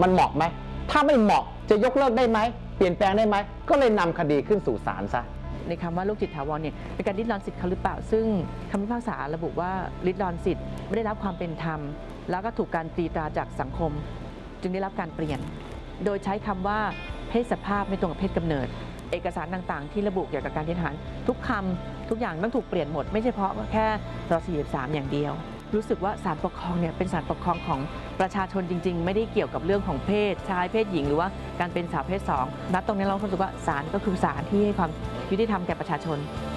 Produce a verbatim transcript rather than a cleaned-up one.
มันเหมาะไหมถ้าไม่เหมาะจะยกเลิกได้ไหมเปลี่ยนแปลงได้ไหมก็เลยนำคดีขึ้นสู่ศาลซะในคำว่าโรคจิตถาวรเนี่ยเป็นการริดรอนสิทธิ์เขาหรือเปล่าซึ่งคำพิพากษาระบุว่าริดรอนสิทธิ์ไม่ได้รับความเป็นธรรมแล้วก็ถูกการตีตราจากสังคมจึงได้รับการเปลี่ยนโดยใช้คำว่าเพศสภาพไม่ตรงกับเพศกำเนิดเอกสารต่างๆที่ระบุเกี่ยวกับการเกณฑ์ทหารทุกคำทุกอย่างต้องถูกเปลี่ยนหมดไม่ใช่เพราะแค่รสี่สิบสามอย่างเดียวรู้สึกว่าศาลปกครองเนี่ยเป็นศาลปกครองของประชาชนจริงๆไม่ได้เกี่ยวกับเรื่องของเพศชายเพศหญิงหรือว่าการเป็นสาวเพศสองณตรงนี้เรารู้สึกว่าศาลก็คือศาลที่ให้ความยุติธรรมแก่ประชาชน